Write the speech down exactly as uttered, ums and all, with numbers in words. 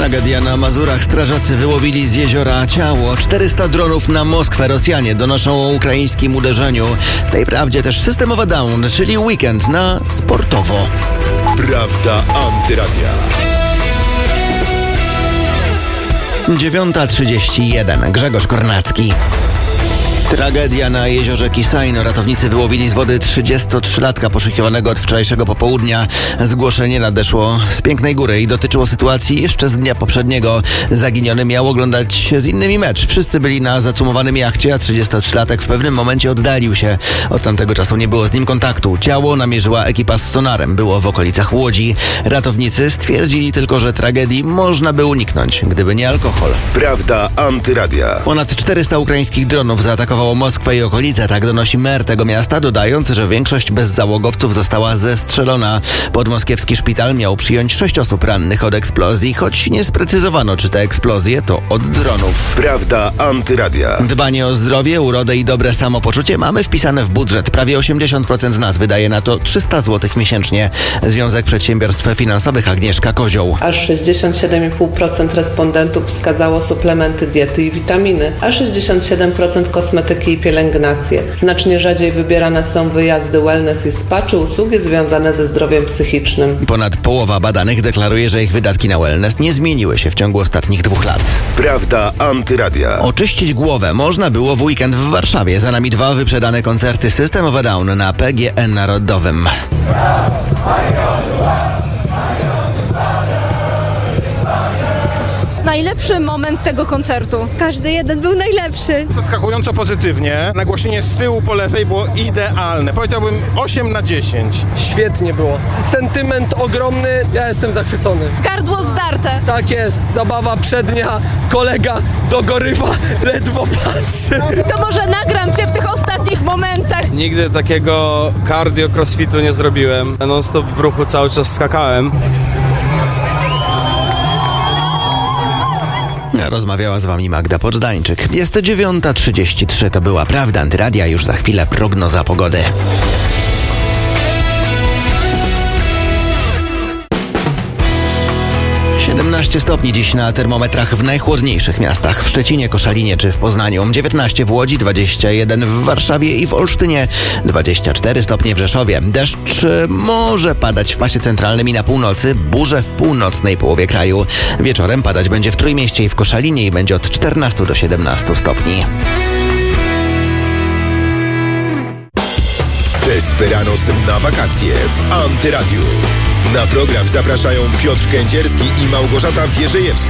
Tragedia na Mazurach. Strażacy wyłowili z jeziora ciało. czterysta dronów na Moskwę. Rosjanie donoszą o ukraińskim uderzeniu. W tej prawdzie też systemowa down, czyli weekend na sportowo. Prawda Antyradia. dziewiąta trzydzieści jeden. Grzegorz Kornacki. Tragedia na jeziorze Kisajno. Ratownicy wyłowili z wody trzydziestotrzylatka poszukiwanego od wczorajszego popołudnia. Zgłoszenie nadeszło z Pięknej Góry i dotyczyło sytuacji jeszcze z dnia poprzedniego. Zaginiony miał oglądać z innymi mecz. Wszyscy byli na zacumowanym jachcie, a trzydziestotrzylatek w pewnym momencie oddalił się. Od tamtego czasu nie było z nim kontaktu. Ciało namierzyła ekipa z sonarem. Było w okolicach Łodzi. Ratownicy stwierdzili tylko, że tragedii można by uniknąć, gdyby nie alkohol. Prawda Antyradia. Ponad czterysta ukraińskich dronów zaatakowało Moskwę i okolice, tak donosi mer tego miasta, dodając, że większość bezzałogowców została zestrzelona. Podmoskiewski szpital miał przyjąć sześć osób rannych od eksplozji, choć nie sprecyzowano, czy te eksplozje to od dronów. Prawda Antyradia. Dbanie o zdrowie, urodę i dobre samopoczucie mamy wpisane w budżet. Prawie osiemdziesiąt procent z nas wydaje na to trzysta złotych miesięcznie. Związek Przedsiębiorstw Finansowych Agnieszka Kozioł. Aż sześćdziesiąt siedem i pół procent respondentów wskazało suplementy diety i witaminy, a sześćdziesiąt siedem procent kosmetyki i pielęgnacje. Znacznie rzadziej wybierane są wyjazdy wellness i spa czy usługi związane ze zdrowiem psychicznym. Ponad połowa badanych deklaruje, że ich wydatki na wellness nie zmieniły się w ciągu ostatnich dwóch lat. Prawda Antyradia. Oczyścić głowę można było w weekend w Warszawie. Za nami dwa wyprzedane koncerty System of a Down na P G E Narodowym. Najlepszy moment tego koncertu. Każdy jeden był najlepszy. Zaskakująco pozytywnie. Nagłośnienie z tyłu po lewej było idealne. Powiedziałbym osiem na dziesięć. Świetnie było. Sentyment ogromny. Ja jestem zachwycony. Gardło zdarte. Tak jest. Zabawa przednia. Kolega dogorywa. Ledwo patrzy. To może nagram cię w tych ostatnich momentach. Nigdy takiego cardio crossfitu nie zrobiłem. Non stop w ruchu cały czas skakałem. Rozmawiała z wami Magda Poddańczyk. Jest dziewiąta trzydzieści trzy, to była Prawda Antyradia, już za chwilę prognoza pogody. siedemnaście stopni dziś na termometrach w najchłodniejszych miastach. W Szczecinie, Koszalinie czy w Poznaniu. dziewiętnaście w Łodzi, dwadzieścia jeden w Warszawie i w Olsztynie. dwadzieścia cztery stopnie w Rzeszowie. Deszcz może padać w pasie centralnym i na północy. Burze w północnej połowie kraju. Wieczorem padać będzie w Trójmieście i w Koszalinie i będzie od czternastu do siedemnastu stopni. Desperados na wakacje w Antyradiu. Na program zapraszają Piotr Kędzierski i Małgorzata Wierzejewska.